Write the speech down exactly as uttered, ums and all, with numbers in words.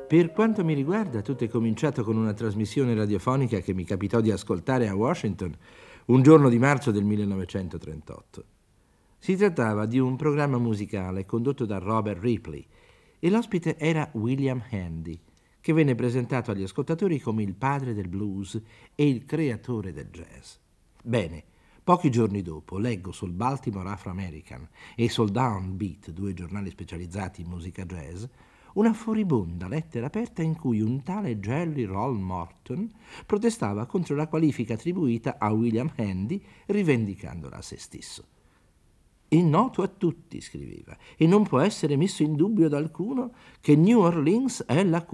Per quanto mi riguarda, tutto è cominciato con una trasmissione radiofonica che mi capitò di ascoltare a Washington un giorno di marzo del millenovecentotrentotto. Si trattava di un programma musicale condotto da Robert Ripley e l'ospite era William Handy, che venne presentato agli ascoltatori come il padre del blues e il creatore del jazz. Bene, pochi giorni dopo leggo sul Baltimore Afro-American e sul Downbeat, due giornali specializzati in musica jazz, una furibonda lettera aperta in cui un tale Jelly Roll Morton protestava contro la qualifica attribuita a William Handy, rivendicandola a se stesso. È noto a tutti, scriveva, e non può essere messo in dubbio da alcuno che New Orleans è la